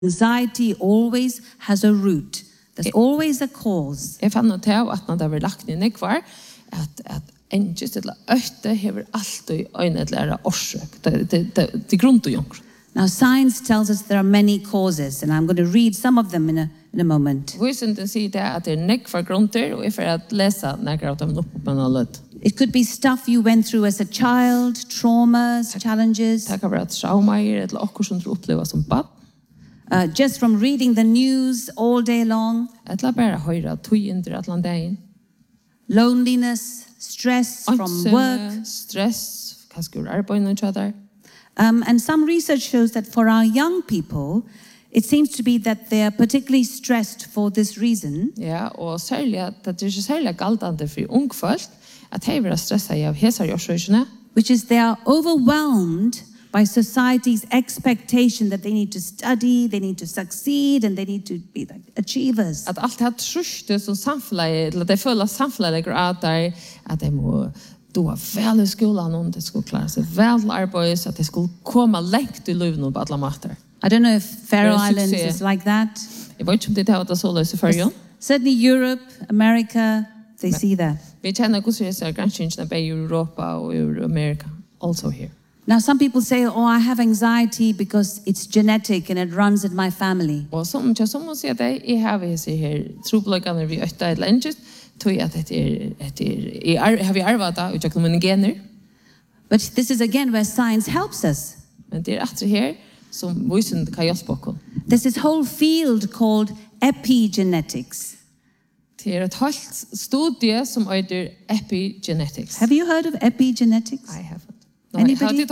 Anxiety always has a root. There's always a cause. Jeg fann ut av at når det var lagt i nekvar, at engest eller øyte hever alltid øyne til å årsøk. Det grunn til jonkron. Now, science tells us there are many causes, and I'm going to read some of them in a moment. Vysenden sier det at det nekvar grunter, og jeg får at lese nekker av dem opp på noe løtt. It could be stuff you went through as a child, traumas, challenges. Det kan være traumaer, eller okkur som du opplever som bad. Just from reading the news all day long. Eller bare høyre tøyinder et eller annet dagen. Loneliness, stress from work. Stress, kanskje arbeid og other. And some research shows that for our young people, it seems to be that they are particularly stressed for this reason. Ja, og særlig at det ikke særlig galtande for ung folk, at de vil stressa av hesar gjørsøysene. Which is they are overwhelmed by society's expectation that they need to study, they need to succeed, and they need to be like achievers. At alt det trusste som samfunnet, eller de føler samfunnet legger at de må doa vel i skolan, og de skulle klare seg vel arbeids, at de skulle komme lengt i livet på alle måter. I don't know if Faroe Islands is like that. Jeg vet ikke om det er det så løs i Faroe. Certainly Europe, America, they see that. Vi kjenner hvordan jeg ser granskjønnsene i Europa og i Amerika, also here. Now some people say, oh, I have anxiety because it's genetic and it runs in my family. Og som må si at jeg har her trobladene vi øyta et lenges, tror jeg at jeg har vi arvet da utgjøkken mine gener. But this is again where science helps us. Men det etter her som vysen kan hjelpe oss. There's this whole field called epigenetics. Det et helt studie som heter epigenetics. Have you heard of epigenetics? I haven't. Anybody?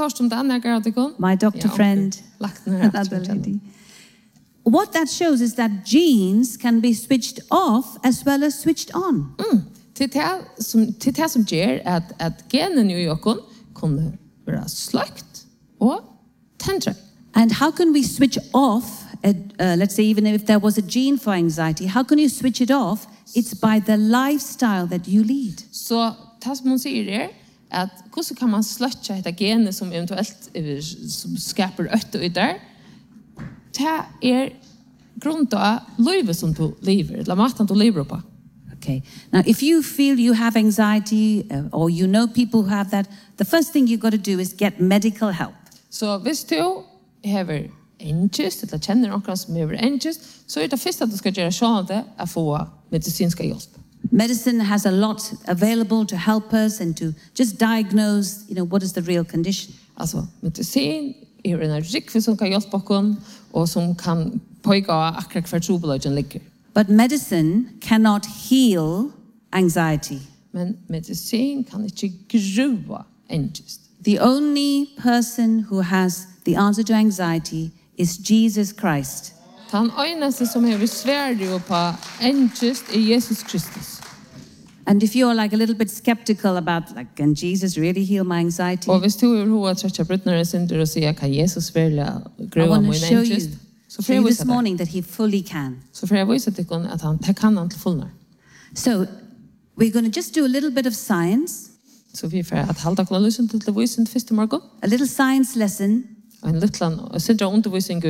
My doctor friend, another lady. What that shows is that genes can be switched off as well as switched on. Til det som gjør at genen i jokken kunne være sløkt og tendre. And how can we switch off, let's say even if there was a gene for anxiety, how can you switch it off? It's by the lifestyle that you lead. Så det som hun sier at hvordan kan man sløtja dette genet som eventuelt som skaper øtte ut der? Det grunn av livet som du lever, eller maten du lever på. Okay. Now, if you feel you have anxiety or you know people who have that, the first thing you've got to do is get medical help. Så hvis du har angst, eller kjenner noen som har angst, så det første at du skal gjøre sånn å få medisinsk hjelp. Medicine has a lot available to help us and to just diagnose, what is the real condition. Altså, medisin en rikve som kan hjelpe oss, og som kan pågå akkurat hver trobladjen ligger. But medicine cannot heal anxiety. Men medisin kan ikke gruva angst. The only person who has the answer to anxiety is Jesus Christ. Han øyneste som har sverdig på angst Jesus Kristus. And if you're like a little bit skeptical about, can Jesus really heal my anxiety? Og hvis du hoa tretja brutnere synder og sier, kan Jesus virkelig grøva min angst? I want to show you this morning that he fully can. Så for jeg viser til at han kan han til fullnar. So, we're going to just do a little bit of science. Så vi får at halda kunne lysen til det visen til første morgen. A little science lesson. Og en liten syndra undervisning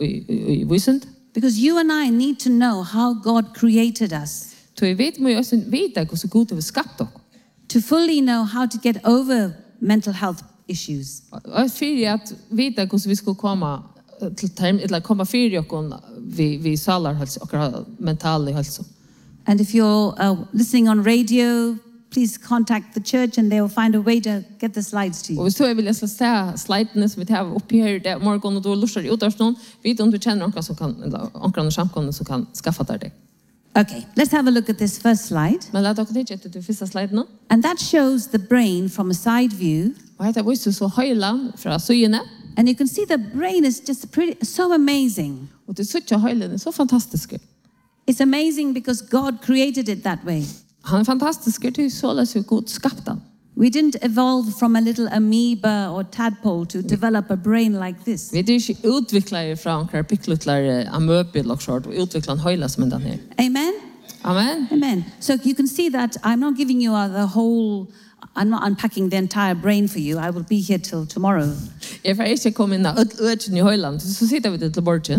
i visen. Because you and I need to know how God created us. Så vi vet må jo også vite hvordan Gud har skapt oss. To fully know how to get over mental health issues. Og for at vite hvordan vi skal komme til term, eller komme fyrir oss vi salarhelse, og mentale helse. And if you're listening on radio, please contact the church and they will find a way to get the slides to you. Og hvis du vil se slidene som vi har oppi her det morgen, og du lurer i utdagsnoen, vet om du kjenner noen som kan, eller noen samkomne som kan skaffa deg. Okay, let's have a look at this first slide. Men la dere ikke etter til første slide nå. And that shows the brain from a side view. Og dette viser så høyland fra søyene. And you can see the brain is just so amazing. Og det søtter høyland så fantastisk. It's amazing because God created it that way. Han fantastisk, det så løs jo god skapt han. We didn't evolve from a little amoeba or tadpole to develop a brain like this. Vi ikke utviklet fra en pikkelutler amøbil og sånt, og utviklet en høyla som den her. Amen? Amen. Amen. So you can see that I'm not giving you the whole, I'm not unpacking the entire brain for you. I will be here till tomorrow. Jeg får ikke komme inn av øtjen i høyland, så sitter vi til borgen.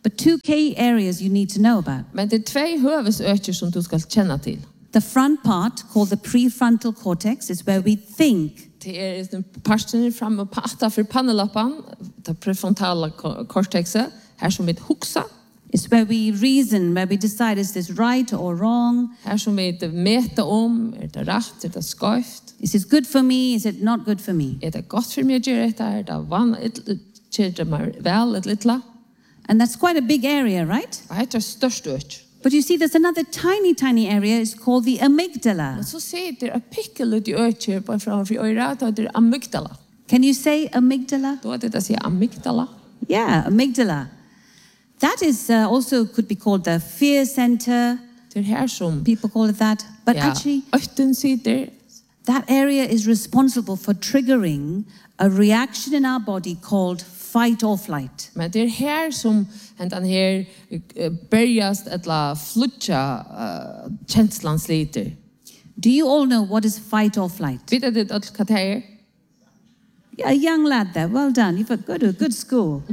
But two key areas you need to know about. Men det två huvudökter som du ska känna till. The front part, called the prefrontal cortex, is where we think. Det är den parten framme på åtta för pannelappen, det prefrontala cortexet, här som vi huxa. It's where we reason, where we decide is this right or wrong. Här som vi mäter det rätt, det skevt. Is this good for me? Is it not good for me? Det gott för mig att göra det där, van det mig väl ett litet. And that's quite a big area, right? Det är störst ök. But you see, there's another tiny area. It's called the amygdala. Så ser det är pickle i ökat på framför örat, det är amygdala. Can you say amygdala? Då det att säga amygdala. Yeah, amygdala. That is also could be called the fear center. Det här som people call it that. But actually, that area is responsible for triggering a reaction in our body called fight or flight. Men det här som den här börjas att flutcha känslan sliter. Do you all know what is fight or flight? Vet du att vad det är? Yeah, a young lad there. Well done. You've got to a good school.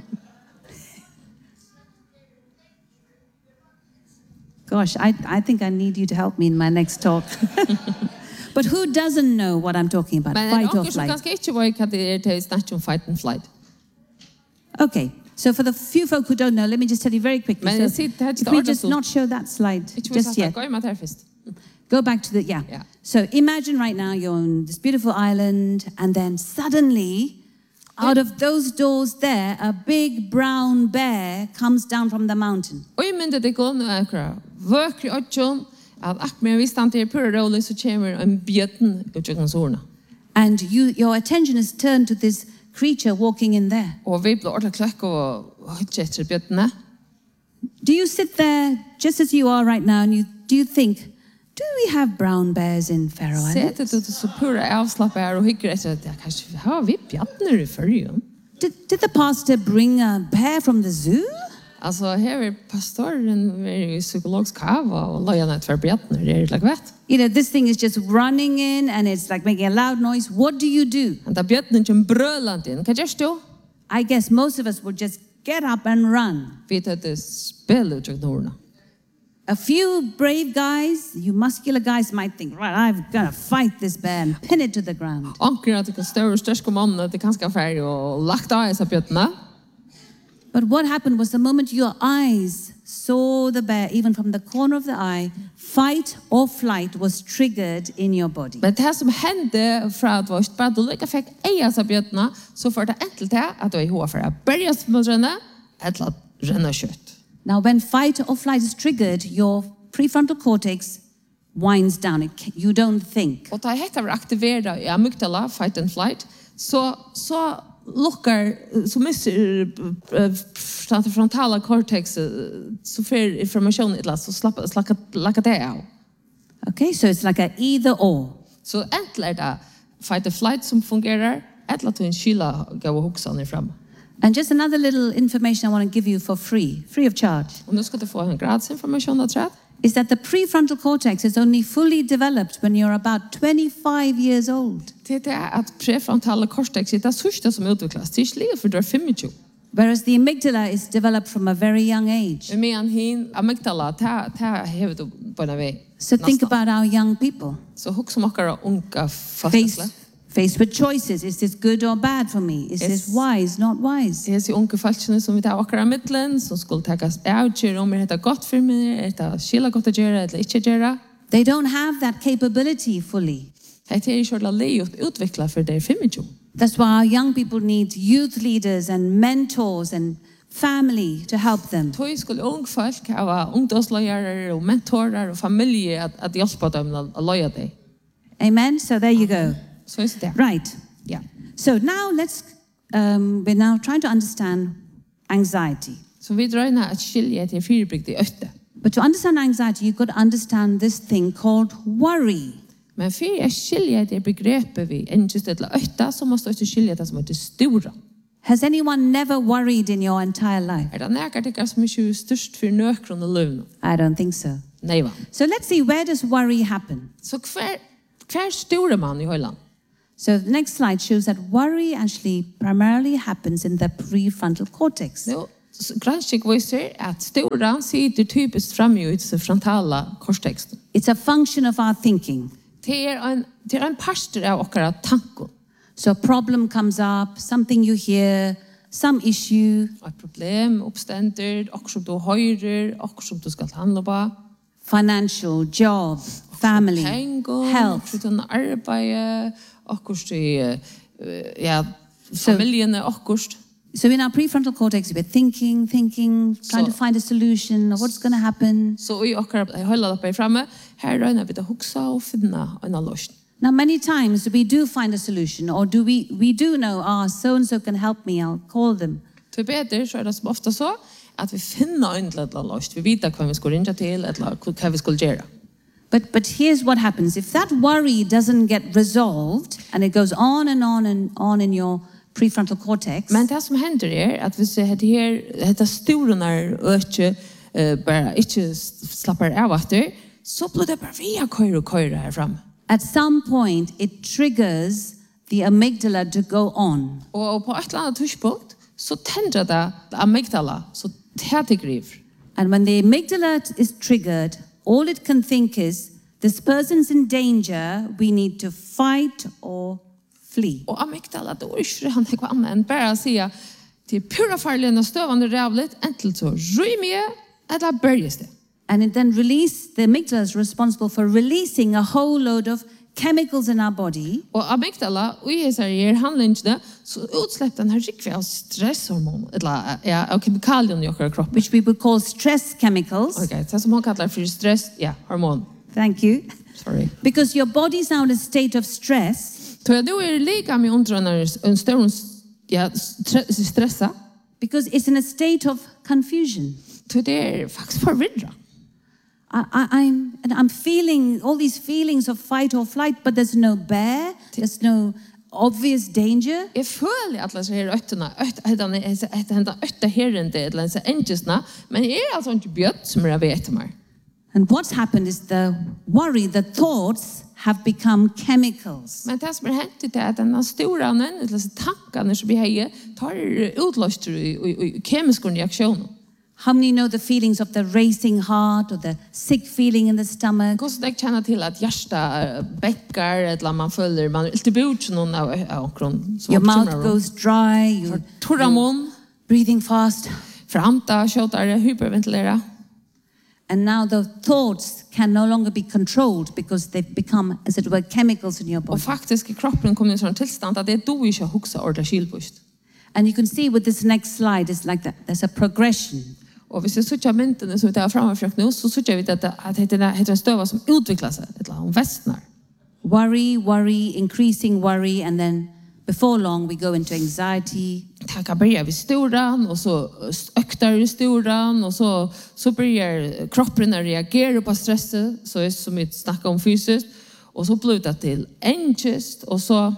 Gosh, I think I need you to help me in my next talk. But who doesn't know what I'm talking about? Fight or flight. Fight and flight. Okay, so for the few folk who don't know, let me just tell you very quickly. So if we just not show that slide just yet. Go back to the, yeah. So imagine right now you're on this beautiful island, and then suddenly, out of those doors there, a big brown bear comes down from the mountain. Oj, men det går nu akra. Vökri åtjon, att akmer vi stannar i purrolig så kommer en björn utjöken sorna. And your attention is turned to this creature walking in there. Och vi blir ordet klack och hittar björnarna. Do you sit there just as you are right now, and do you think, do we have brown bears in Faroe Islands? Sättet du så pura avslappad här och hickar efter att kanske har vi björnar i förrjun. Did the pastor bring a bear from the zoo? Alltså här är pastoren med psykologisk kava och lajar ett för björnar. Det är like what? You know, this thing is just running in and it's like making a loud noise. What do you do? And the björnen som brölant in. Vad gör du? I guess most of us would just get up and run. Vet att det spelar utjöknorna. A few brave guys, you muscular guys might think, right, I've got to fight this bear and pin it to the ground. Anker att det kan större störska man att det kan ska färg och lagt av så björnarna. But what happened was the moment your eyes saw the bear, even from the corner of the eye, fight or flight was triggered in your body. Men det som hände från att vart bara du lika fick eja så björnarna så för det enkelt att du är hur för att börja med rena eller att rena kött. Now when fight or flight is triggered, your prefrontal cortex winds down. You don't think. Och det heter aktivera i amygdala, fight and flight, så lockar så mycket frontala cortex så för information i så slacka det av. Okay, so it's like a either or. Så äntligen det fight or flight som fungerar, eller att en kyla gå och huxa ner fram. And just another little information I want to give you for free of charge. Och nu ska du få en gratis information att träd. Is that the prefrontal cortex is only fully developed when you're about 25 years old. Det är att prefrontala cortex är det sista som utvecklas till livet för du är 25. Whereas the amygdala is developed from a very young age. Men hin amygdala ta har du på en väg. So think about our young people. Så hur som akara unga faced with choices. Is this good or bad for me? Is this wise, not wise? Det är så unga falskene som vi tar akara mittlen som skulle tagas avgör om det är gott för mig, är det skilla gott att göra eller inte göra. They don't have that capability fully. Det är ju själva livet utveckla för det 25. That's why our young people need youth leaders and mentors and family to help them. Då skulle ung folk ha ungdomslärare och mentorer och familj att hjälpa dem att leda dig. Amen. So there you go. Så är det. Right. Yeah. So now we're now trying to understand anxiety. Så vi drar in att skilja till fyrbryggde ötte. But to understand anxiety, you've got to understand this thing called worry. Men för att skilja det begreppet vi inte just ett ötta så måste du skilja det som heter stora. Has anyone never worried in your entire life? Är det näka det som är störst för nökron och lövn? I don't think so. Nej va. So let's see, where does worry happen? Så kvar stora man i hela. So the next slide shows that worry actually primarily happens in the prefrontal cortex. Jo, granskning viser at storan sitter typiskt framme i det frontala korstexten. It's a function of our thinking. Det är en pastor av våra tankar. So a problem comes up, something you hear, some issue. Ett problem uppständer, och som du hör, och som du ska handla på. Financial, job, family, health. Arbete, och familjen och So in our prefrontal cortex, we're thinking, trying to find a solution, what's going to happen. So I håller det på framme, här rönar vi det huxa och finna en lösning. Now many times we do find a solution, or do we do know, so-and-so can help me, I'll call them. Till bättre så är det som ofta så att vi finner en lösning. Vi vet vad vi ska ringa till eller vad vi ska göra. But here's what happens. If that worry doesn't get resolved and it goes on and on and on in your prefrontal cortex. Men det som händer är att vi ser det här det storunar öke bara inte slappar av efter så blir det bara via köra här fram. At some point it triggers the amygdala to go on. Och på ett annat tidspunkt så tänder det amygdala så tätgriv. And when the amygdala is triggered, all it can think is this person's in danger, we need to fight or flee. Och amygdala då är han det vad man bara säga till pura farliga och stövande rävligt äntligen så rymmer eller börjas det. And it then the amygdala is responsible for releasing a whole load of chemicals in our body. Och amygdala och i så handlingen så utsläpp den här riktiga av stresshormon eller och kemikalier i vår kropp which we would call stress chemicals. Okay, så som man kallar för stress, hormon. Thank you. Sorry. Because your body's now in a state of stress. Så jag då är lika med en stor stressa because it's in a state of confusion. Så det är faktiskt förvirrat. I'm feeling all these feelings of fight or flight, but there's no bear, there's no obvious danger. Jag följer alla så här ötterna, hända ötta herrende eller så engesna, men är alltså inte bjött som jag vet mer. And what's happened is the worry, the thoughts have become chemicals. Men det som har hänt är att den stora eller tankarna som vi har tar utlöster i kemiska reaktioner. How many know the feelings of the racing heart or the sick feeling in the stomach? Hur ska känna till att hjärta bäckar eller man följer man inte bort någon av your mouth goes dry, you're breathing fast, framta tjotare hyperventilera. And now the thoughts can no longer be controlled because they've become, as it were, chemicals in your body. Och faktiskt kroppen kommer i en sån tillstånd att det då inte huxa orda skilpust. And you can see with this next slide, it's like that. There's a progression. Och hvis vi söker mynten så vi tar framför nu så söker vi att heter en stöva som utvecklar sig ett land västnar. Worry, increasing worry, and then before long we go into anxiety. Tackar börjar vi storan och så öktar vi storan och så börjar kroppen reagera på stress så är som vi snackar om fysiskt och så blir det till angst och så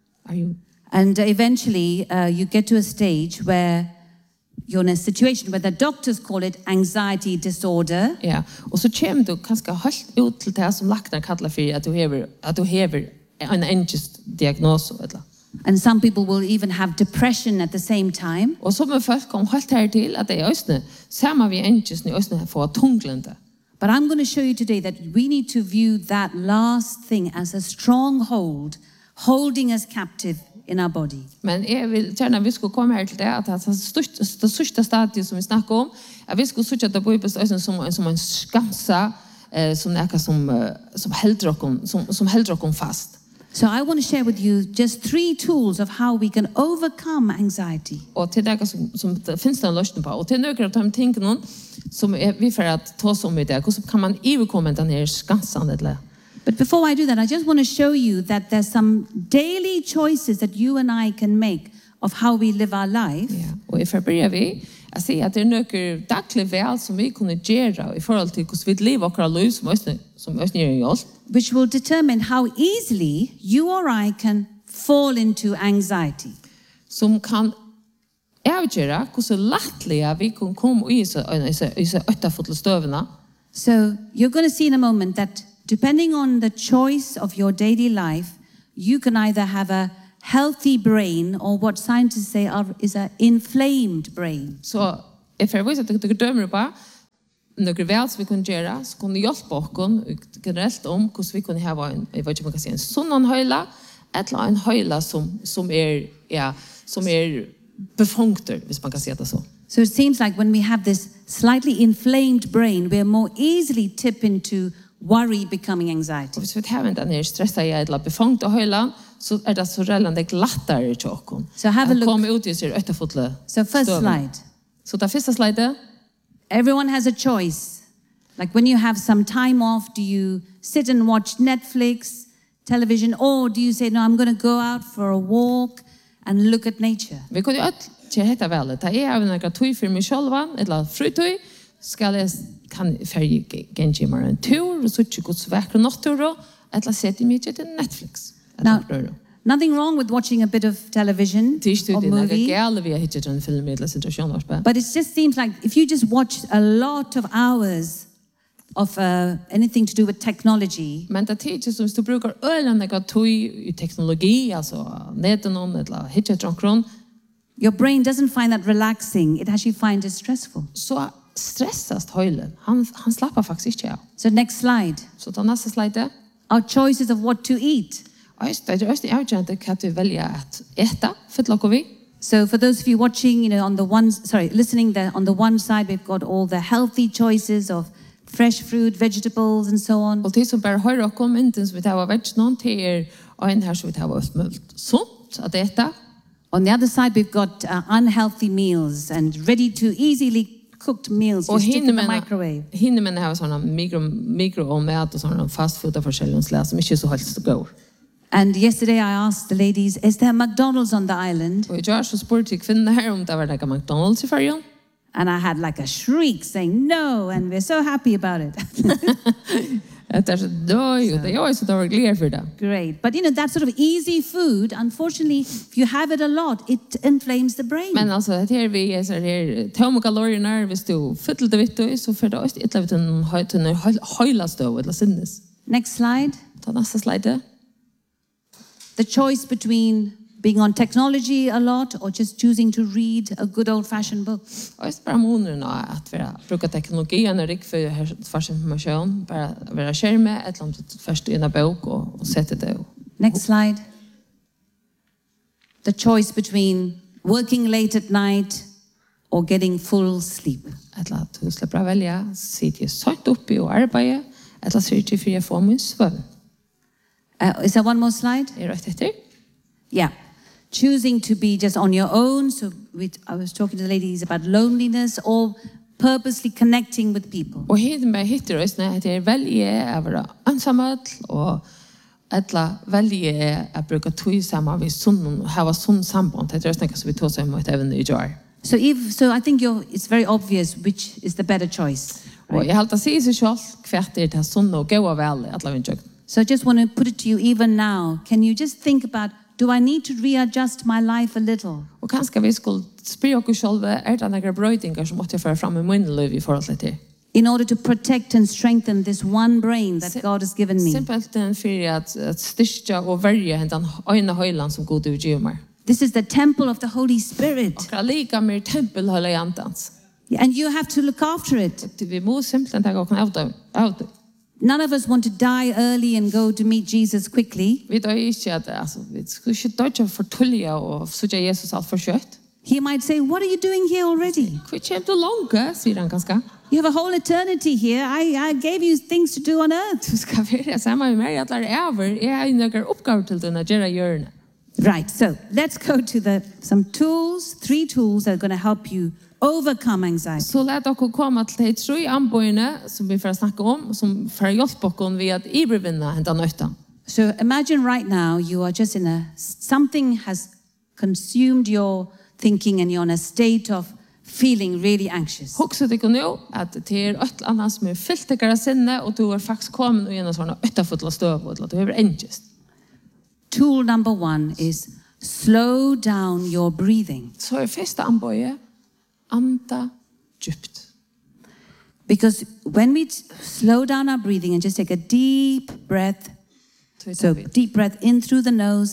and eventually you get to a stage where you're in a situation where the doctors call it anxiety disorder. Ja, och så kommer du kanske helt ut till det som läkaren kallar för att du har en angstdiagnos eller. And some people will even have depression at the same time. Och så med folk kom helt här till att det är just nu samma vi angst nu just nu för tunglande. But I'm going to show you today that we need to view that last thing as a stronghold holding us captive in our body. Men jag vill gärna vi ska komma här till det att det största stadiet som vi snackar om att vi ska söka det på uppståelsen som en skansa som näka som heldrockon fast. So I want to share with you just 3 tools of how we can overcome anxiety. Och till det som finns det en lösning på och till några av de tingen som vi för att ta som med det så kan man överkomma den här skansan eller. But before I do that, I just want to show you that there's some daily choices that you and I can make of how we live our life. Ja, och ifrån börjar vi att se att det är några dagliga väl som vi kunde göra i förhållande till hur vi lever våra liv som i oss. Which will determine how easily you or I can fall into anxiety. Som kan avgöra hur så lättliga vi kan komma i så öttafulla stövna. So you're going to see in a moment that depending on the choice of your daily life, you can either have a healthy brain or what scientists say is an inflamed brain. Så if I was at the dömer på några väl som vi kunde göra så kunde hjälpa oss generellt om hur vi kunde ha en jag vet inte om man kan säga en sån höjla eller en höjla som är befångter, hvis man kan säga det så. So it seems like when we have this slightly inflamed brain, we're more easily tip into worry becoming anxiety. Hvis vi har den här stressade eller befångta höjlan så det så relativt lättare till oss. So have a look. Kom ut i sig återfotla. So first slide. Så där första slide. Everyone has a choice. Like when you have some time off, do you sit and watch Netflix, television, or do you say, no, I'm going to go out for a walk and look at nature? Vi kunde ju inte heta väl. Det är några tog för mig själva, eller frutoj, ska jag kan färg genjimar en tur, och så inte gå så vackra natur, eller sätta mig till Netflix. Now, nothing wrong with watching a bit of television or movie. But it just seems like if you just watch a lot of hours of anything to do with technology. Men det är som du brukar öliga i teknologi, alltså näten eller hitchetron. Your brain doesn't find that relaxing. It actually finds it stressful. Så stressast höjlen. Han slappar faktiskt inte av. So next slide. Så ta nästa slide. Our choices of what to eat. Det är just avgörande att vi väljer att äta för vi. So for those of you watching, you know, listening there, on the one side we've got all the healthy choices of fresh fruit, vegetables and so on. Och det som bara hör och kom inte så vi tar veg någon till en här så vi tar smult sånt att äta. On the other side we've got unhealthy meals and ready to easily cooked meals you stick in the microwave. Hinner man ha såna mikro och mat och såna fast food av olika slag som inte så helt går. And yesterday I asked the ladies, is there McDonald's on the island? Och jag så spurte kvinnorna här om det var några McDonald's i färjan. And I had like a shriek saying no, and we're so happy about it. Det är så dåligt. Det är så dåligt för det. Great. But you know, that sort of easy food, unfortunately, if you have it a lot, it inflames the brain. Men alltså, det här vi är så här, tom kalorier hvis du fyller det vitt så för det är ett litet en höjlastö eller sinnes. Next slide. Ta nästa slide. The choice between being on technology a lot or just choosing to read a good old-fashioned book. Och det är bara månaderna att bruka teknologi och rik för fast information, bara vara skärme, ett land först i en bok och sätta det. Next slide. The choice between working late at night or getting full sleep. Ett land du släpper välja, sitter sånt uppe och arbeta, ett land sitter för att få min sömn. Is there one more slide? Är det rätt? Yeah. Choosing to be just on your own. So I was talking to the ladies about loneliness or purposely connecting with people. Och med hittar oss när det är välja att vara ensamma och alla välja att bruka tid samman vid sån ha sån samband. Det är just något som vi tar sig emot även i jar. So I think it's very obvious which is the better choice. Och jag håller sig så själv kvärt det här sån och gå väl alla vinter. So I just want to put it to you even now. Can you just think about, do I need to readjust my life a little? Och kanske vi skulle spyrja oss själva det några brötingar som måste föra fram i min liv i förhållande till. In order to protect and strengthen this one brain that God has given me. Simpelt den för att styrka och värja den ena höjlan som Gud ger mig. This is the temple of the Holy Spirit. Och lika mer tempel hela andans. And you have to look after it. Vi måste simpelt ta och out. None of us want to die early and go to meet Jesus quickly. Vi då inte att alltså vi skulle inte döda för tulliga och så jag Jesus allt för kött. He might say, what are you doing here already? Quit champ too long, säger han ganska. You have a whole eternity here. I gave you things to do on earth. Du ska vara samma med mig att lära över. Jag har några uppgifter till den att göra hjörna. Right. So, let's go to some tools, 3 tools that are going to help you overcome anxiety. Så låt oss komma till de 3 anböjene som vi får snacka om som för hjälp oss vid att övervinna den nöten. So imagine right now you are just something has consumed your thinking and you're in a state of feeling really anxious. Huxa dig nu att det är ett annat som är fyllt dig sinne och du är faktiskt kommit i en sån öttafulla stöv och du är anxious. Tool number 1 is slow down your breathing. Så är första anböje anda djupt. Because when we slow down our breathing and just take a deep breath, so deep breath in through the nose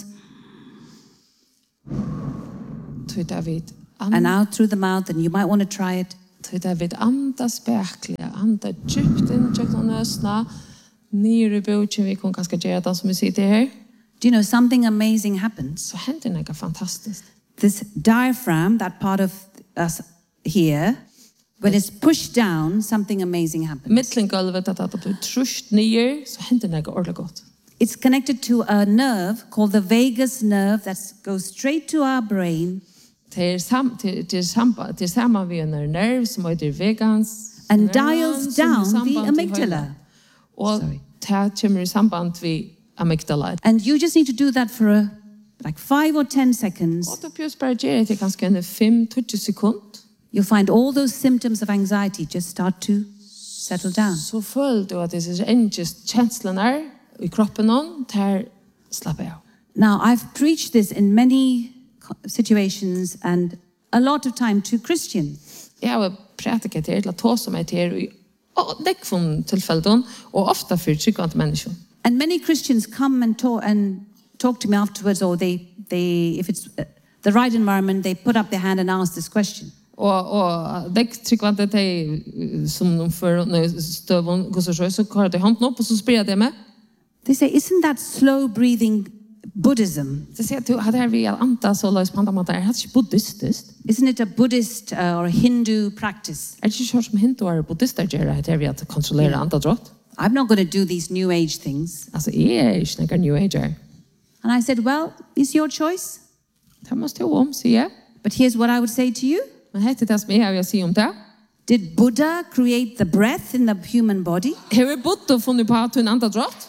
and out through the mouth, and you might want to try it Det vid anda spekliga, anda djupt in genom näsna, ner I boken vi kan kanske göra det som vi sitter här. Do you know something amazing happens? Så händer något fantastiskt. This diaphragm, that part of us here, when it's pushed down, something amazing happens. Mittengolvet att blir truscht ner, så händer något ordentligt gott. It's connected to a nerve called the vagus nerve that goes straight to our brain. Det samma vi en nerv som heter vegans and dials down the amygdala. Och det kommer I samband vi amygdala. And you just need to do that for like 5 or 10 seconds. Och då just bara göra det ganska 5-20 sekunder. You'll find all those symptoms of anxiety just start to settle down. Så föll då att det är just känslan I kroppen där slappar av. Now I've preached this in many situations and a lot of time to Christians. Jag har predikat det till att ta som till I det från tillfällen och ofta för tryggande människor. And many Christians come and talk to me afterwards, or they if it's the right environment, they put up their hand and ask this question. Och det tryggande det som för stövon går så kör det hand upp och så sprider det med. They say, isn't that slow breathing Buddhism? Det säger du hade vi antas så lös på andra matar. Det är buddhistiskt. Isn't it a Buddhist or Hindu practice? Är det ju som hindu eller buddhister gör det vi att kontrollera andadrott? I'm not going to do these new age things. Alltså är inte new age. And I said, well, it's your choice. Det måste jag säga. But here's what I would say to you. Men heter det som jag säger om det? Did Buddha create the breath in the human body? Har Buddha funnit på att en andadrott?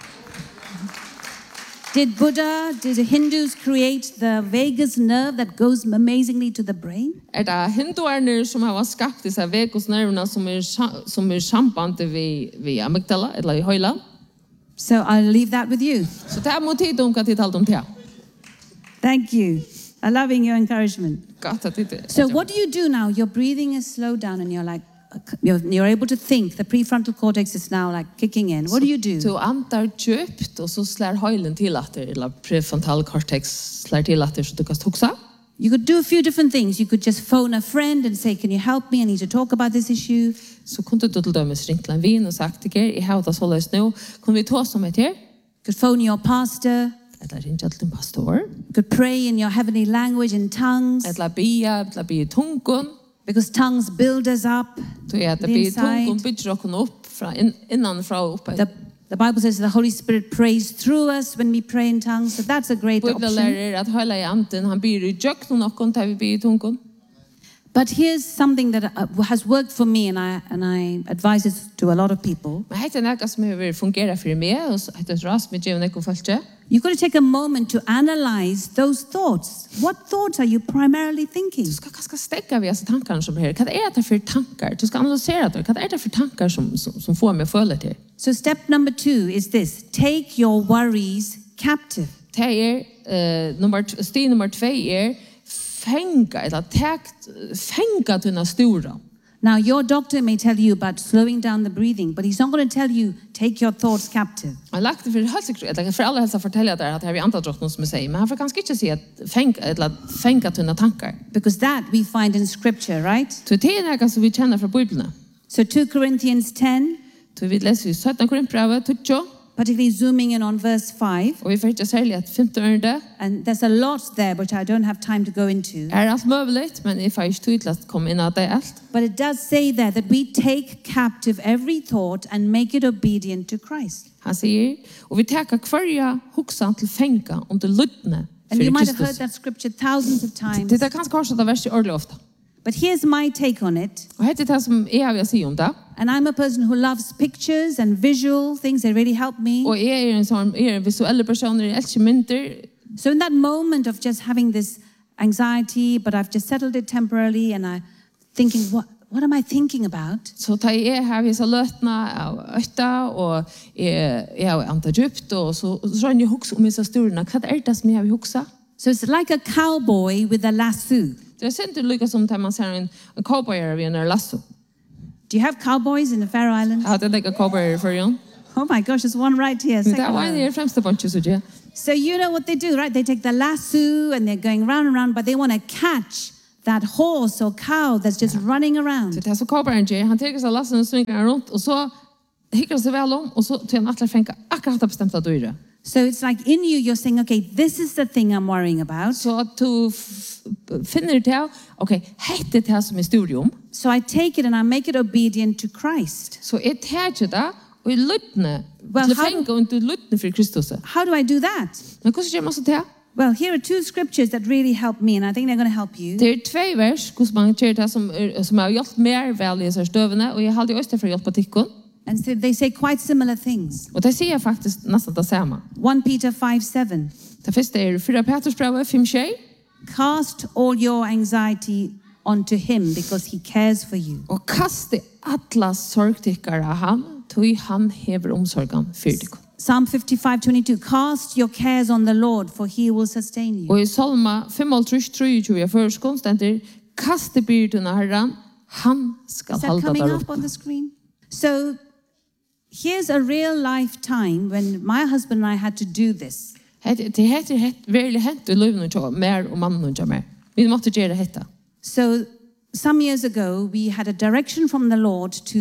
Did the Hindus create the vagus nerve that goes amazingly to the brain? Det hinduerna som har skapat dessa vagusnerverna som samband vid amygdala eller I höjlan. So I'll leave that with you. Så det motiv de kan titta om det. Thank you. I'm loving your encouragement. Gott att det. So what do you do now? Your breathing is slowed down and you're like you're able to think. The prefrontal cortex is now like kicking in. What do you do? Så antar djupt och så slår höjlen till att eller prefrontal cortex slår till att så du kan huxa. You could do a few different things. You could just phone a friend and say, can you help me? I need to talk about this issue. Så kunde du till dömes ringt en vän och sagt till er, I har det så löst nu. Kunde vi ta som ett här? You could phone your pastor. Eller ringa till din pastor. You could pray in your heavenly language in tongues. Eller be I tungon. Because tongues build us up. Så är det be tungon bygger oss upp från innanför upp. The Bible says the Holy Spirit prays through us when we pray in tongues. So that's a great option. Bibeln lärer att hela anden han ber I jöknon och när vi ber I tungon. But here's something that has worked for me and I advise it to a lot of people. Men heter något som har fungerat för mig och heter ras med Jevnek och Falche. You've got to take a moment to analyze those thoughts. What thoughts are you primarily thinking? Du ska kanske stäcka vid dessa tankar som här. Vad är det för tankar? Du ska analysera det. Vad är det för tankar som får mig att följa det? So step number 2 is this. Take your worries captive. Steg nummer 2 är fänga dina stora. Now your doctor may tell you about slowing down the breathing, but he's not going to tell you take your thoughts captive. Jag lagt det för alla hälsa fortälja där att här vi antar drottning som säger, men han får kanske inte säga att fänga dina tankar. Because that we find in scripture, right? Så det är något som vi känner från Bibeln. So 2 Corinthians 10. Så vi läser 17 Korinthierbrevet 10. Particularly zooming in on verse 5. Och vi får inte säga att 15 örde. And there's a lot there which I don't have time to go into. Allt möjligt, men if I should att komma in att det allt. But it does say there that we take captive every thought and make it obedient to Christ. Han säger, och vi tar kvarja huxan till fänga om det lydne. And you might have heard that scripture thousands of times. Det kanske kanske det vers ordentligt ofta. But here's my take on it. Och det som jag vill säga om det. And I'm a person who loves pictures and visual things that really help me. Och är en sån visuella person I älskar mynter. So in that moment of just having this anxiety, but I've just settled it temporarily and I'm thinking, what am I thinking about? Så tar jag här vissa lötna av ötta och jag antar djupt och så rör jag huxa om vissa storna. Vad är det som jag vill huxa? So it's like a cowboy with a lasso. Det är inte lika som när man ser en cowboy vid en lasso. Do you have cowboys in the Faroe Islands? Ja, det är en cowboy för you. Oh my gosh, there's one right here. Det var en främsta bunch så So you know what they do, right? They take the lasso and they're going round and round, but they want to catch that horse or cow that's just running around. Så det är så kobaren Jay, han tar sig lassen och svingar runt och så hickar sig väl om och så till en attla fänka akkurat det bestämda dyra. So it's like in you you're saying, okay, this is the thing I'm worrying about. Så att du finner det här, okay, hette det här som är studium. So I take it and I make it obedient to Christ. Så jag tar det och i lyttne, till fänka och inte lyttne för Kristus. How do I do that? Men hur ska man så det? Well, here are two scriptures that really help me, and I think they're going to help you. Det är två vers, hur man gör det som har hjälpt mer väl i så stövna och jag hade ju också för hjälp på tickon. And so they say quite similar things. Och det säger faktiskt nästan det samma. 1 Peter 5:7. Det första är 4 Petrus brev 5:6. Cast all your anxiety onto him because he cares for you. Och kasta alla sorgtyckare han, tog han hever omsorgen för dig. Psalm 55:22. Cast your cares on the Lord for he will sustain you. Och i Salma 5:23 jag förs konstant kasta byrden av Herren, han ska hålla dig upp. Is that coming up on the screen? So here's a real life time when my husband and I had to do this. Det heter verkligen hänt i livet och mer och mannen och mer. Vi måste göra detta. So some years ago we had a direction from the Lord to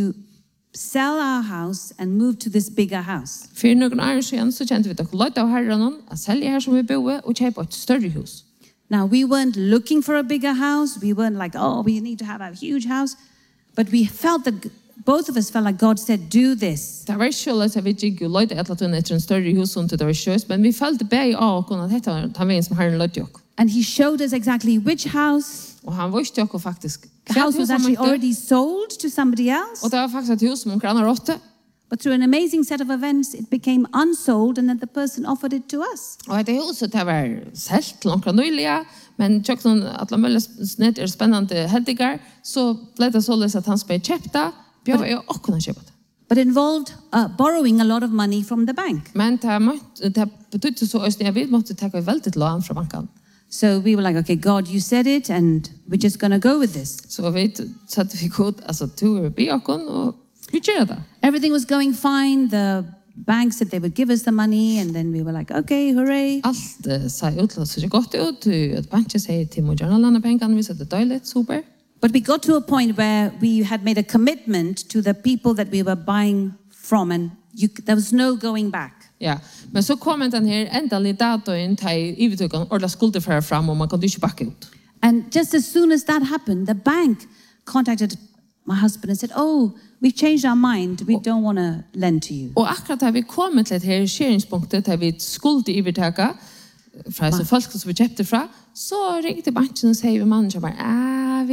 sell our house and move to this bigger house. För några år sedan så kände vi att låta av Herren att sälja här som vi bor och köpa ett större hus. Now we weren't looking for a bigger house. We weren't like, oh, we need to have a huge house. But we felt that both of us felt like God said, do this. Det var själva så vi gick och låta att låta ett större hus och det var sjös, men vi följde bäg av och att ta med som Herren låt jag. And he showed us exactly which house. Och han visste också faktiskt. The house was actually already sold to somebody else. Och det var faktiskt ett hus som grannar åtte. But through an amazing set of events, it became unsold and then the person offered it to us. Och det huset det var sålt långt nyligen, men tyckte att alla möjliga snett är spännande händelser så blev det så att han skulle köpa. Jag var också kunna köpa det. But it involved borrowing a lot of money from the bank. Men det betydde så att vi måste ta väldigt lån från banken. So we were like, okay, God, you said it and we're just going to go with this. Så vi satte vi kod, alltså to be okon och vi gjorde det. Everything was going fine. The bank said they would give us the money and then we were like, okay, hooray. Allt sa utlåt så gott ut. Att banken säger till mig, gärna låna pengarna, vi satte toilet, super. But we got to a point where we had made a commitment to the people that we were buying from and there was no going back. Ja, men så kom den här ändliga datorn till övertygan och la skulder för fram och man kunde inte backa ut. And just as soon as that happened, the bank contacted my husband and said, oh, we've changed our mind. We don't want to lend to you. Och akkurat har vi kommit till det här skeringspunktet där vi skulder övertyga från så folk som vi köpte från så ringde banken och säger mannen så bara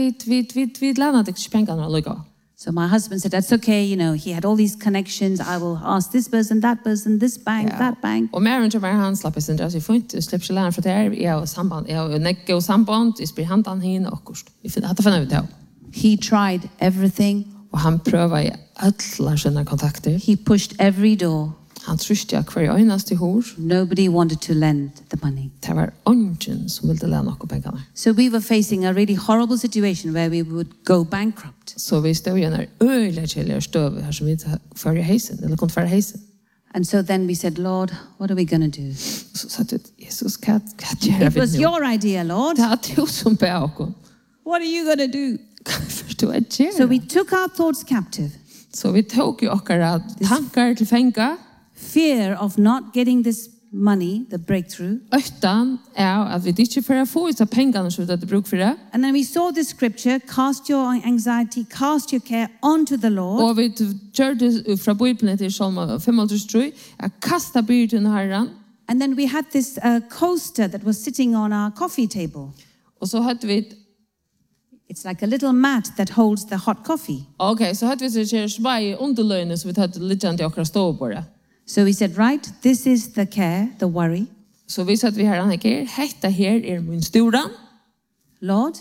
vi lämnar dig pengarna och lägga. So my husband said, that's okay, you know, he had all these connections. I will ask this person, this bank, that bank. Och mer än han slapp sin dras i fint, släpper sig lära för det här, jag har samband, jag har näcka och samband, jag spyr handan hin och kurs. Vi hade funnit ut det. He tried everything. Och han prövade alla sina kontakter. He pushed every door. Han tröstade kvar enaste hår. Nobody wanted to lend the money. Det var ingen som ville lämna några pengar. So we were facing a really horrible situation where we would go bankrupt. Så vi stod i en öliga källor stöv här som vi inte förra hejsen, eller kom förra hejsen. And so then we said, Lord, what are we going to do? Så sa du, Jesus, kan göra vi nu? It was your idea, Lord. Det är du som bär oss. What are you going to do? Förstår jag inte. So we took our thoughts captive. Så vi tog ju åkara tankar till fänga. Fear of not getting this money, the breakthrough. Utan att vi inte för att få dessa pengarna så att det bruk för det. And then we saw this scripture, cast your anxiety, cast your care onto the Lord. Och vi gjorde från Bibeln till Psalm 5:3 att kasta byrden av Herren. And then we had this coaster that was sitting on our coffee table. Och så hade vi it's like a little mat that holds the hot coffee. Okay, så hade vi så svaj underlöjne så vi hade lite an till akra stå på det. So we said, right, this is the care, the worry. Så vi satt vi här anker, hetta här min stora. Lord,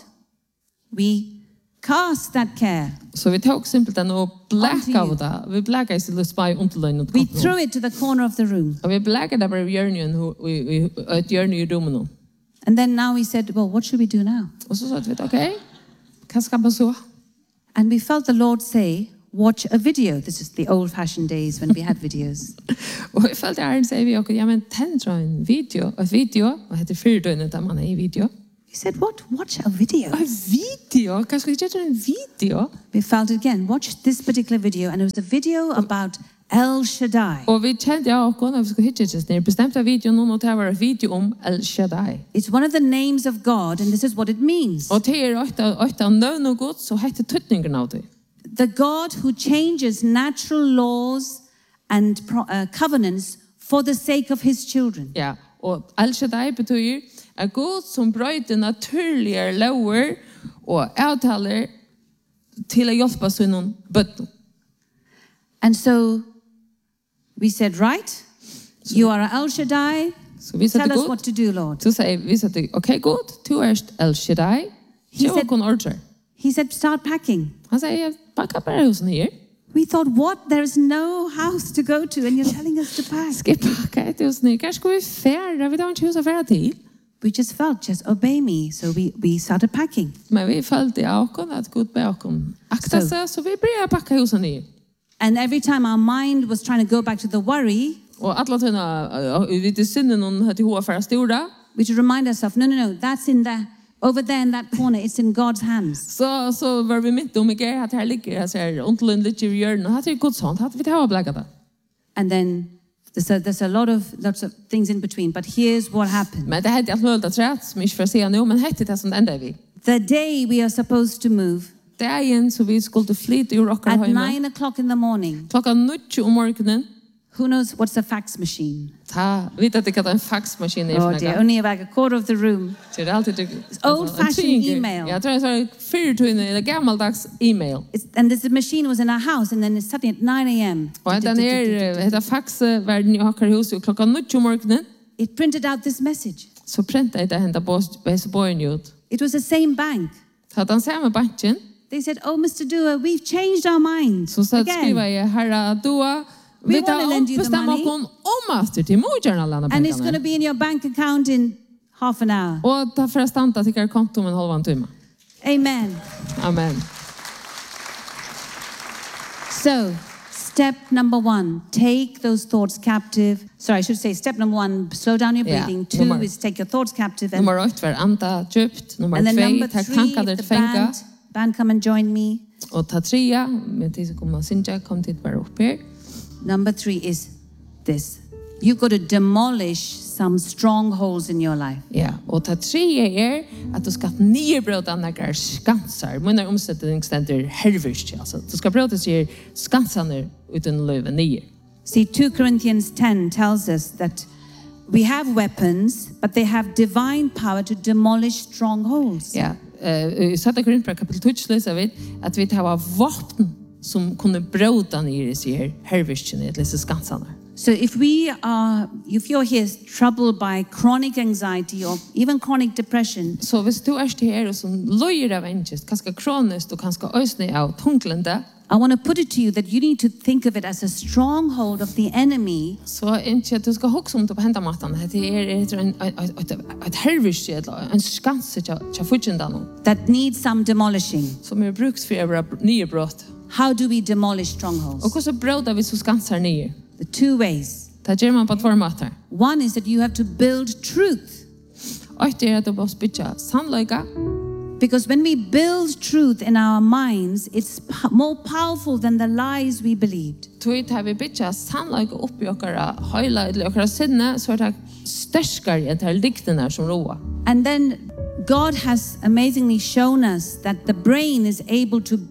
we cast that care. Så vi tog simpelt den och blacka det. Vi blacka istället spy underlöjne. We threw it to the corner of the room. Och vi blacka där på hjörnen vi ett hjörne i rummet. And then now we said, well, what should we do now? Och så sa vi, okay, vad ska man så? And we felt the Lord say, watch a video. This is the old-fashioned days when we had videos. Och vi felt Herren säger vi också, ja men tändra en video, och heter fyrdönet där man är i video. We said, what? Watch a video. A video? Kanske det är en video? We felt it again. Watch this particular video, and it was a video about El Shaddai. Och vi kände vi skulle hitta just när bestämda video någon att vara video om El Shaddai. It's one of the names of God, and this is what it means. Och det är åtta namn och Gud så heter tydningen av det. The God who changes natural laws and covenants for the sake of his children. Ja, och El Shaddai betyder att Gud som bröt naturliga lower och avtalar till att hjälpa sina barn. And so we said, right, you are El Shaddai, tell us what to do, Lord. Så säger vi said, okay, God, du är El Shaddai. He said, start packing. Han säger, packa bara husen här. We thought, what? There's no house to go to and you're telling us to pack. Ska packa ett hus här? Kanske vi färra, vi har inte hus att färra till. We just felt, just obey me. So we started packing. Men vi följde att Gud ber oss akta sig, så vi började packa husen här. And every time our mind was trying to go back to the worry, och alla tiden vi det sinnen någon hade hur för stora, we should remind ourselves, no, that's in the over there in that corner, it's in God's hands. Så var vi mitt igen att här ligger så här ontlen lite i hjörnet och hade Guds hand hade vi det har bläckat det. And then there's lots of things in between, but here's what happened. Men det hade allt möjligt att rätt som inte för se nu, men hette det som ända vi. The day we are supposed to move. Dagen så vi skulle flytta ur rockar hemma. At 9 o'clock in the morning. Klockan 9 om morgonen. Who knows what's a fax machine? Vet att det kan en faxmaskin i för något. Only about a quarter of the room. Så det alltid old-fashioned email. Jag tror det är fyrtun i gammaldags email. And this machine was in our house and then it's starting at 9 a.m. Och den heter fax världen i hackar hus och klockan 9 om morgonen. It printed out this message. Så printade det hända på ut. It was the same bank. Så den samma banken. They said, "Oh, Mr. Dua, we've changed our minds." Så skriva jag herra Dua, we want to lend you the money. And it's going to be in your bank account in half an hour. Och ta för stanta till konto om en halv timme. Amen. Amen. So, step number 1, take those thoughts captive. Sorry, I should say step number 1, slow down your breathing. 2 is take your thoughts captive. Nummer 8 var anta djupt. Nummer 2 ta tankar till fänga. Band, come and join me. Och ta 3, med det så kommer Sinja kom till bara upp här. Number 3 is this. You've got to demolish some strongholds in your life. Ja, och ta 3 att du ska nedbryta några skansar. Mina omsättningsständer helvist alltså. Du ska bryta sig skansarna utan löven ner. See, 2 Corinthians 10 tells us that we have weapons, but they have divine power to demolish strongholds. Ja. Sätta Korinthierbrevet kapitel 2 läser vi att vi har vapen som kunde bryta ner i sig helvesten i dessa skansarna. So if you're here troubled by chronic anxiety or even chronic depression, så hvis du är här och som löjer av ängest, kanske kroniskt och kanske ösnig av tunglande, I want to put it to you that you need to think of it as a stronghold of the enemy. Så inte att du ska huxa om det på hända mattan. Det är ett helvete, en skans att fortsätta that needs some demolishing. Som bruks för nya brott. How do we demolish strongholds? Och så brådar vi så skansar ner. The 2 ways. Det gör man på 2 matar. One is that you have to build truth. Och det är att du måste bygga sannolika. Because when we build truth in our minds, it's more powerful than the lies we believed. Tog har vi bygga sannolika upp i våra höjla eller våra sinne så är det störskare än de dikterna som roa. And then God has amazingly shown us that the brain is able to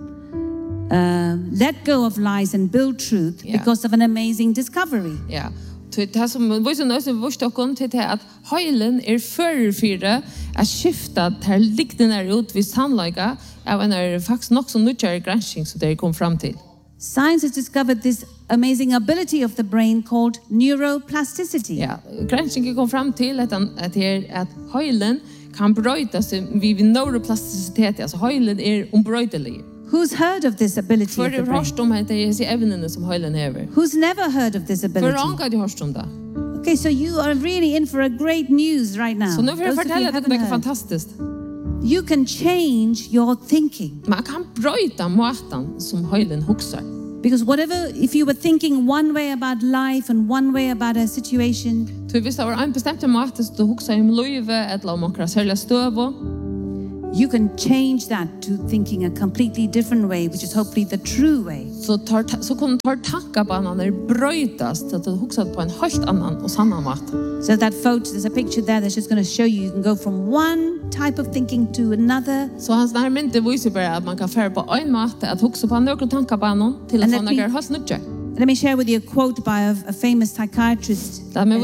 let go of lies and build truth because of an amazing discovery. Ja. Det som vi så nästan visste och kom till att höjlen är förfyra att skifta till liknande ut vid sannolika även när det faktiskt också nyttjar granskning så det kom fram till. Science has discovered this amazing ability of the brain called neuroplasticity. Ja, granskningen kom fram till att höjlen kan brytas vid neuroplasticitet, alltså höjlen är ombrytelig. Who's heard of this ability? För det hörs om att det är ämnena som höjlen häver. Who's never heard of this ability? För många har hört om det. Okay, so you are really in for a great news right now. Så nu vill jag fortälla att det är fantastiskt. You can change your thinking. Man kan bryta måten som höjlen huxar. Because if you were thinking one way about life and one way about a situation, Du visst det var en bestämd mat så du huxar om löve eller om några särskilt stöv. You can change that to thinking a completely different way, which is hopefully the true way. Så kan tankebanorna brötas så att du huxar på en helt annan och sann mat. So that photo, there's a picture there that's just going to show you can go from one type of thinking to another. Så hans närminte visar bara att man kan föra på en mat att huxa på några tankebanor till att få några helt nya. Let me share with you a quote by a famous psychiatrist. Brain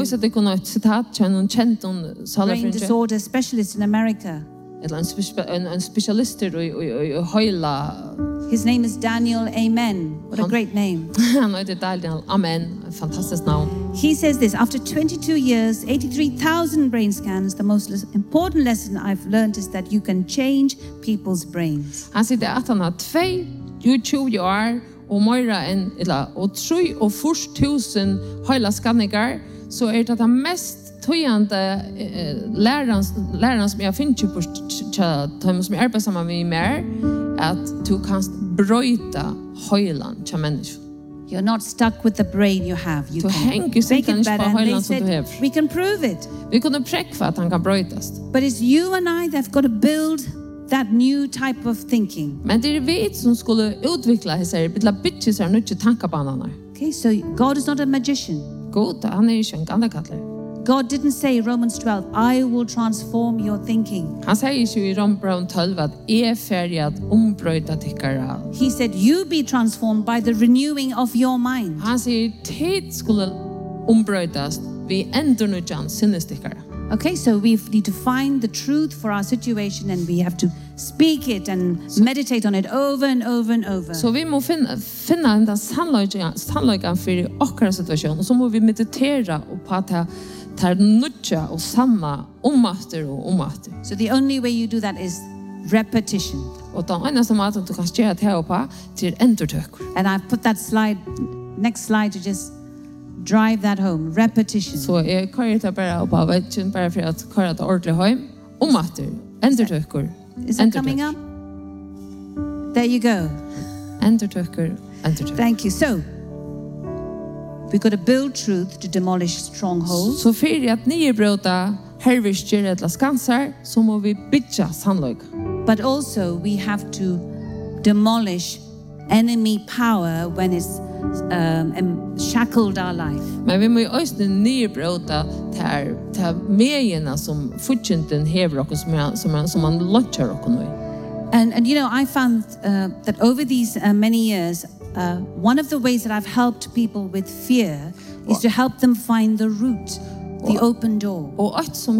disorder specialist in America. En specialist i höjla. His name is Daniel Amen. What a great name. Han heter Daniel Amen. Fantastiskt namn. He says this, after 22 years, 83,000 brain scans, the most important lesson I've learned is that you can change people's brains. Han säger att han har 22 år och mera än och 3,000 höjla skanningar, så är det mest tojande läraren som jag finner på de som jag arbetar samman med mer, att du kan bryta höjlan till människor. You're not stuck with the brain you have. You can make it better. And they said, we can prove it. Vi kunde präkva att han kan brytas. But it's you and I that have got to build that new type of thinking. Men det är vi som skulle utveckla sig, bygga sig nya tankebanor. Okay, so God is not a magician. God, han är ju en gandakallare. God didn't say in Romans 12, I will transform your thinking. Han säger ju i Romans 12 att är färdig att ombröta tyckare. He said you be transformed by the renewing of your mind. Han säger tid skulle ombrötas vid ändernudjan sinnestyckare. Okay, so we need to find the truth for our situation and we have to speak it and meditate on it over and over and over. Så vi må finna den sannolikan för okra situation och så må vi meditera och på att tar nutja och samma omater och omater. So the only way you do that is repetition. Och den enda som att du kan göra det här på till ändretök. And I put that next slide to just drive that home. Repetition. Så jag kör det bara och bara för att köra det ordentligt hem. Omater, ändretökor. Is it coming up? There you go. Ändretökor. Thank you. So we've got to build truth to demolish strongholds. Så för att ni bröta hervister eller skansar så må vi bygga sannolikt. But also we have to demolish enemy power when it's shackled our life. Men vi må ju också nybröta ta medierna som fortsätter häver och som man lottar och nu. And you know, I found that over these many years, one of the ways that I've helped people with fear is to help them find the root, the open door. Och att som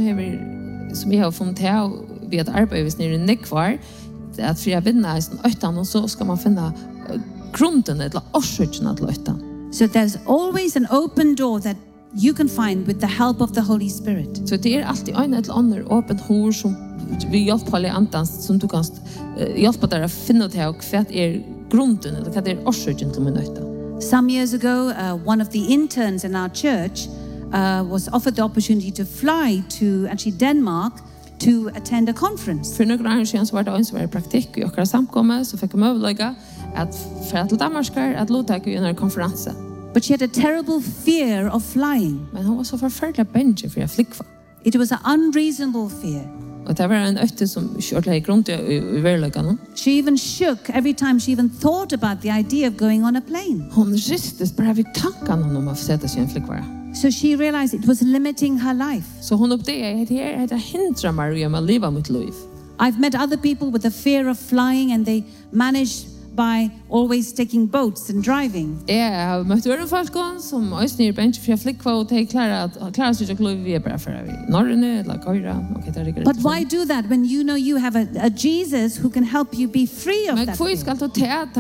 jag har funnit här vid att arbeta nere i Nekvar, att för jag vinner i öttan och så ska man finna grunden eller orsöken att löta. So there's always an open door that you can find with the help of the Holy Spirit. Så det är alltid en eller annan öppen hår som vi hjälper alla antans som du kan hjälpa dig att finna det och vad är grunden eller vad är orsöken till möta. Some years ago, one of the interns in our church was offered the opportunity to fly to actually Denmark to attend a conference. För några år sedan så var det en som var praktik i okra samkomma så fick jag möjlighet att för till Danmark att låta gå i en konferens. But she had a terrible fear of flying. Men hon var så förfärligt bäng för att flyga. It was an unreasonable fear. Och det var en ötte som körde runt i verkligheten. She even shook every time she even thought about the idea of going on a plane. Hon ristades bara vid tanken om att sätta sig i en flygvara. So she realized it was limiting her life. Så hon upptäckte att det hindrar mig att leva mitt liv. I've met other people with a fear of flying and they managed by always taking boats and driving. Jag har mött några folk som också är bench för flickva och ta klara sig att leva vi bara för norrne eller köra och det är. But why do that when you know you have a Jesus who can help you be free of that? Men får ju ska ta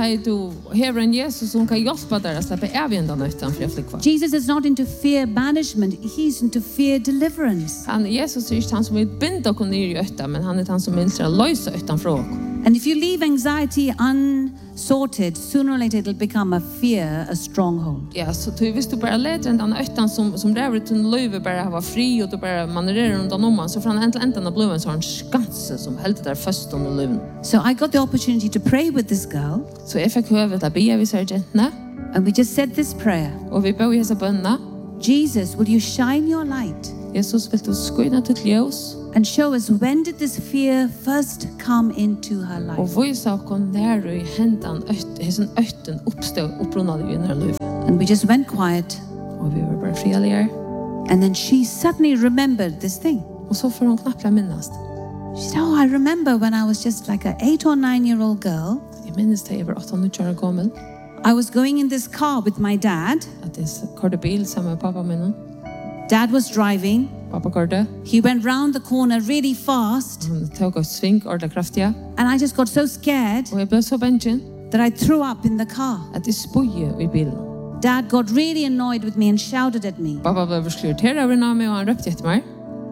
du har en Jesus som kan hjälpa dig att släppa ävendan utan för flickva. Jesus is not into fear banishment, he's into fear deliverance. Jesus är inte han som vill binda och ner i ötta, men han är han som vill lösa utan från. And if you leave anxiety unsorted, sooner or later it'll become a fear, a stronghold. Ja, så du visst du bara läser den öttan som räver till löve bara vara fri och du bara manererar runt om man så från ändan blev en sån skanse som helt där fast under löven. So I got the opportunity to pray with this girl. Så jag fick höra att be vid sergeanterna. And we just said this prayer. Och vi började så bönna. Jesus, will you shine your light? Jesus, vill du skina ditt ljus? And show us, when did this fear first come into her life? Og visa okkur nær i hendan hesen øtten uppstod upprunnade i hennar liv. And we just went quiet. Og vi var bare frialigere. And then she suddenly remembered this thing. Og så får hon knappt minnast. She said, oh, I remember when I was just like an 8 or 9-year-old girl. Jeg minnes det jeg var 8-9 år gammel. I was going in this car with my dad. At jeg kørte bil sammen med pappa min. Dad was driving. Pappa kørte. He went round the corner really fast. Han tog et sving ordentlig kraftig. And I just got so scared. Og jeg ble så bensin. That I threw up in the car. At jeg spøye i bilen. Dad got really annoyed with me and shouted at me. Pappa ble forskrivert over meg og han røpte etter meg.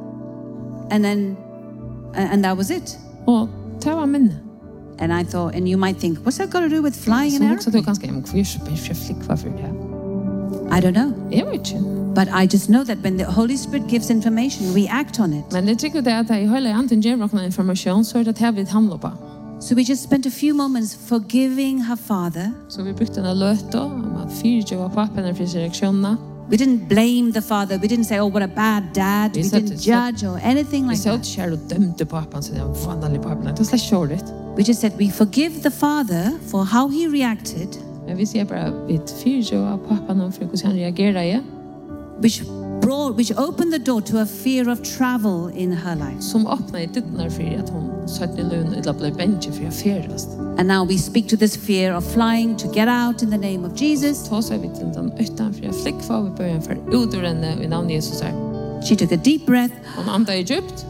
And that was it. Og det var minne. And I thought, and you might think, what's that got to do with flying an airplane? Så du ganske, men hvorfor flikva for det? I don't know. Jeg vet ikke. But I just know that when the Holy Spirit gives information, we act on it. Men jeg tykker det at jeg høyler anten gjør noen informasjon, så det her vi handler på. So we just spent a few moments forgiving her father. Så vi brukte en løte om at fyrtje var pappen og reaksjonene. We didn't blame the father. We didn't say, oh, what a bad dad. We didn't judge or anything like that. Vi sa ikke å dømte pappen, så det var vanlig pappen. Det var slett kjøret. We just said, we forgive the father for how he reacted. Men vi sier bare, vi fyrtje var pappen og for hvordan han reagerer. Which opened the door to a fear of travel in her life. Som öppnade dörren för att hon satt i lön eller blev bänge för att färdas. And now we speak to this fear of flying to get out in the name of Jesus. Så sa vi till den utanför att flickva vi börjar för ut ur henne i namn Jesus. She took a deep breath. Hon andade djupt.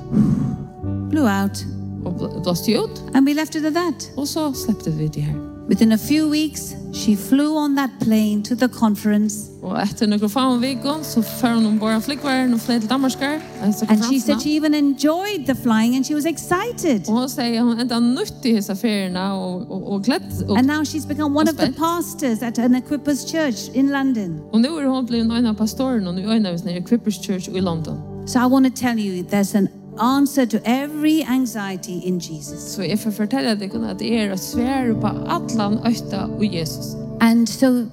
Blew out. Och blåste ut. And we left it at that. Och så släppte vi det här. Within a few weeks, she flew on that plane to the conference. Och efter några få veckor så för hon bara flickvärn och flöt till Danmark. And she said she even enjoyed the flying and she was excited. Och hon säger hon ända nötte i affärerna och glätt. And now she's become one of the pastors at an Equippers church in London. Och nu är hon blivit en av pastorerna och en av Equippers church i London. So I want to tell you, there's an answer to every anxiety in Jesus. Så jag får fortälja dig att det är att svära på allan ötta och Jesus. And so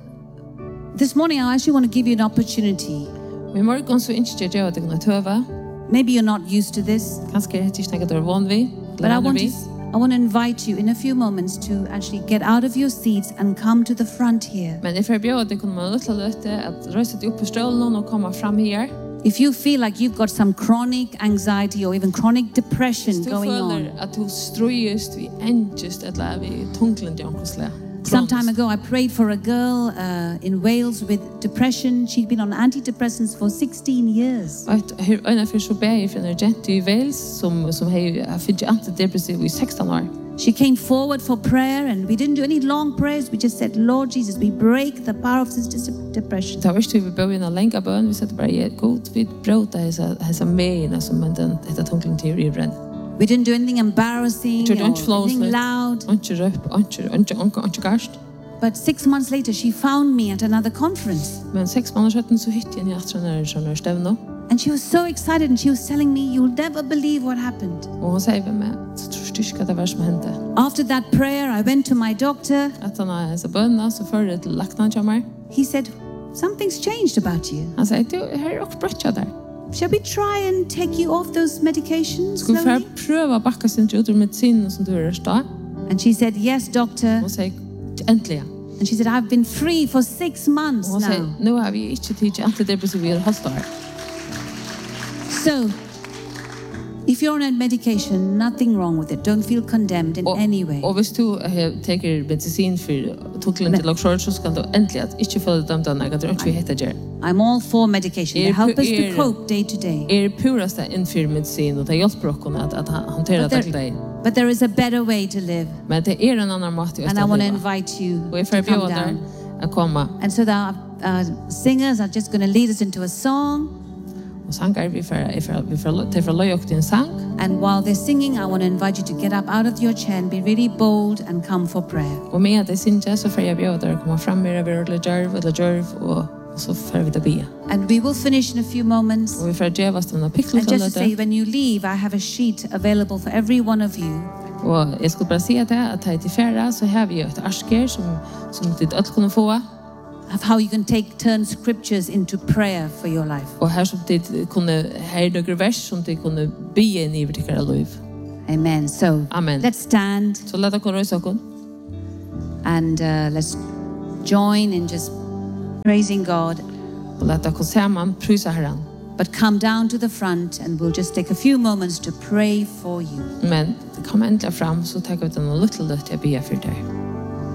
this morning I actually want to give you an opportunity. Vi morgon så inte jag att kunna töva. Maybe you're not used to this. Kanske är det inte något du är van vid. But I want to invite you in a few moments to actually get out of your seats and come to the front here. Men if jag bjöd dig kunna man lite att rösta dig upp på stolen och komma fram här. If you feel like you've got some chronic anxiety or even chronic depression going on. Att du ströjst vi ängest eller vi tunglande ankosla. Some time ago I prayed for a girl in Wales with depression. She'd been on antidepressants for 16 years. En för så bär för en gent i Wales som har fick antidepressiva i 16 år. She came forward for prayer and we didn't do any long prayers. We just said, Lord Jesus, we break the power of this depression. Det var inte vi började en länga bön. Vi satt bara, God, vi bråta hesa meina som man den heter tungling teori brenn. We didn't do anything embarrassing or anything loud. Inte röp, inte garst. But 6 months later, she found me at another conference. Men 6 månader sedan så hittade jag henne i en stävno. And she was so excited and she was telling me, you'll never believe what happened. Och hon säger med mig, så tror du inte att det var som hände. After that prayer, I went to my doctor. Att han har så bönna så för det läkaren till mig. He said, something's changed about you. Han säger, det här är också brötja där. Shall we try and take you off those medications? Ska vi pröva backa sin ut ur medicin som du är stå? And she said, yes, doctor. Hon säger, äntligen. And she said, I've been free for 6 months now. Hon säger, nu har vi inte tid till antidepressiva i halvt år. So, if you're on a medication, nothing wrong with it. Don't feel condemned in any way. Och hvis du tar medicin för tucklen till luxor så ska du äntligen inte följa dem där något runt vi heter ger. I'm all for medication. They help us to cope day to day. Puraste inför medicin och det hjälper oss att hantera det till dig. But there is a better way to live. Men det är en annan måte att leva. And I want to invite you to come down. Komma. And so the singers are just going to lead us into a song. Och sånger vi för löja och din sång. And while they're singing, I want to invite you to get up out of your chair and be really bold and come for prayer. Och med att det syns så för jag bjuder komma fram med över jerv och så för vi det be. And we will finish in a few moments. Och vi får ge oss en pixel. And just to say, when you leave, I have a sheet available for every one of you. Och jag skulle bara säga det att här till färra så har vi ett arsker som det allt kunna få. of how you can turn scriptures into prayer for your life. Og her som det kunne her några vers som det kunne be in i vårt liv. Amen. So Amen. Let's stand. Så låt oss röra oss. And let's join in just praising God. Og låt oss samman prisa Herren. But come down to the front and we'll just take a few moments to pray for you. Men kom äntligen fram så tar vi den en liten löt jag ber för dig.